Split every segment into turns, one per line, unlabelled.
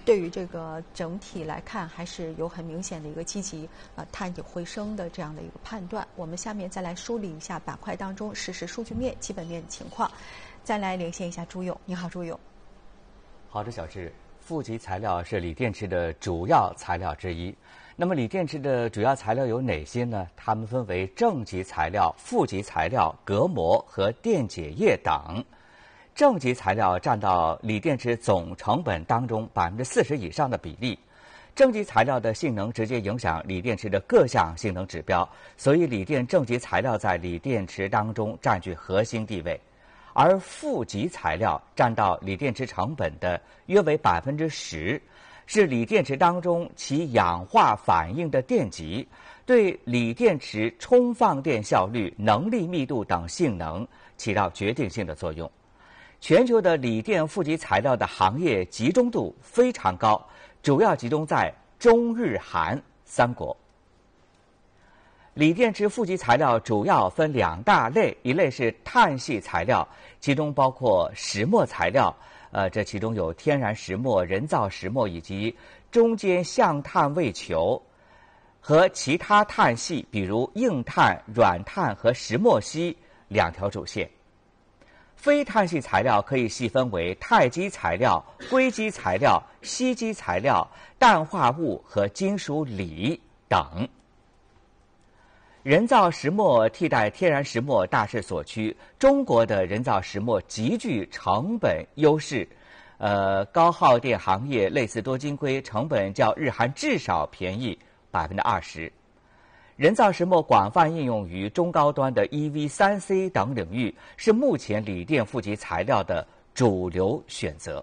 对于这个整体来看，还是有很明显的一个积极探底回升的这样的一个判断。我们下面再来梳理一下板块当中实时数据面、基本面的情况。再来连线一下朱勇，你好，朱勇。
好的，小智。负极材料是锂电池的主要材料之一。那么锂电池的主要材料有哪些呢？它们分为正极材料、负极材料、隔膜和电解液等。正极材料占到锂电池总成本当中40%以上的比例。正极材料的性能直接影响锂电池的各项性能指标，所以锂电正极材料在锂电池当中占据核心地位。而负极材料占到锂电池成本的约为10%，是锂电池当中起氧化反应的电极，对锂电池充放电效率、能力密度等性能起到决定性的作用。全球的锂电负极材料的行业集中度非常高，主要集中在中日韩3国。锂电池负极材料主要分2大类，一类是碳系材料，其中包括石墨材料，这其中有天然石墨、人造石墨以及中间相碳位球，和其他碳系，比如硬碳、软碳和石墨烯2条主线。非碳系材料可以细分为钛基材料、硅基材料、硒基材料、氮化物和金属锂等。人造石墨替代天然石墨大势所趋，中国的人造石墨极具成本优势，高耗电行业类似多晶硅，成本较日韩至少便宜20%。人造石墨广泛应用于中高端的 EV、3C 等领域，是目前锂电负极材料的主流选择。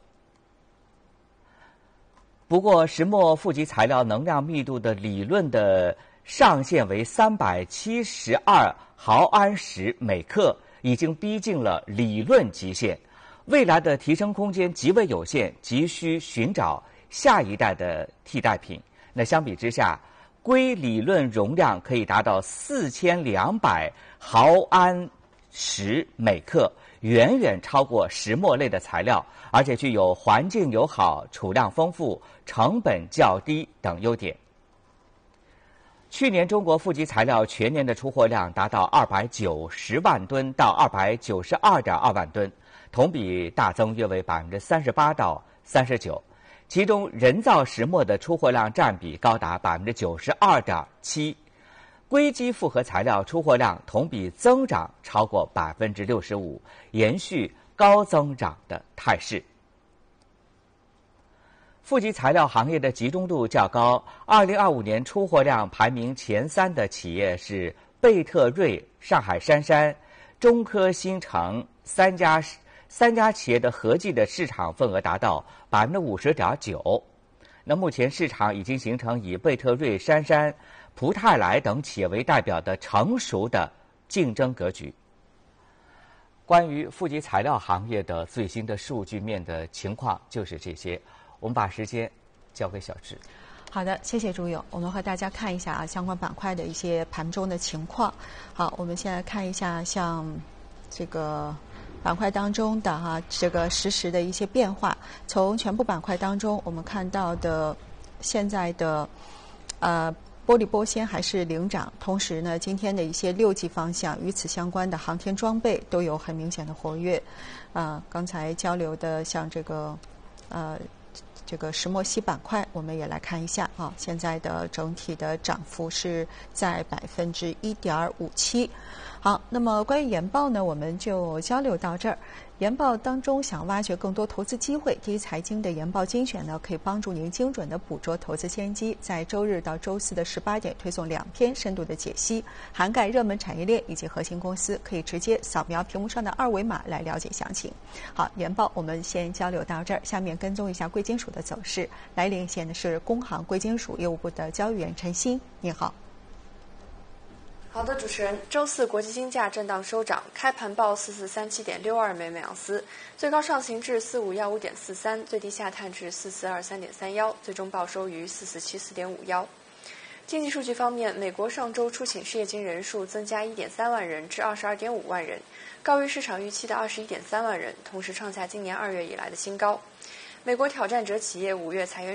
不过，石墨负极材料能量密度的理论的上限为372毫安时每克，已经逼近了理论极限，未来的提升空间极为有限，急需寻找下一代的替代品。那相比之下，硅理论容量可以达到4200毫安时每克，远远超过石墨类的材料，而且具有环境友好、储量丰富、成本较低等优点。去年中国负极材料全年的出货量达到290万吨到292.2万吨，同比大增约为38%到39%。其中人造石墨的出货量占比高达92.7%，硅基复合材料出货量同比增长超过65%，延续高增长的态势。负极材料行业的集中度较高，2025年出货量排名前3的企业是贝特瑞、上海杉杉、中科新城三家企业的合计的市场份额达到50.9%。那目前市场已经形成以贝特瑞、杉杉、蒲泰来等企业为代表的成熟的竞争格局。关于负极材料行业的最新的数据面的情况就是这些。我们把时间交给小智。
好的，谢谢朱勇。我们和大家看一下相关板块的一些盘中的情况。好，我们先来看一下像这个板块当中的这个实时的一些变化。从全部板块当中，我们看到的现在的玻璃玻纤还是领涨，同时呢，今天的一些6级方向与此相关的航天装备都有很明显的活跃。刚才交流的像这个石墨烯板块，我们也来看一下现在的整体的涨幅是在1.57%。好，那么关于研报呢，我们就交流到这儿。研报当中想挖掘更多投资机会，第一财经的研报精选呢，可以帮助您精准的捕捉投资先机。在周日到周四的18点推送2篇深度的解析，涵盖热门产业链以及核心公司，可以直接扫描屏幕上的2维码来了解详情。好，研报我们先交流到这儿，下面跟踪一下贵金属的走势。来连线的是工行贵金属业务部的交易员陈鑫，你好。
好的，主持人，周四国际金价震荡收涨，开盘报4437.62每盎司，最高上行至4515.43，最低下探至4423.31，最终报收于4474.51。经济数据方面，美国上周出请失业金人数增加1.3万人至22.5万人，高于市场预期的21.3万人，同时创下今年2月以来的新高。美国挑战者企业5月裁员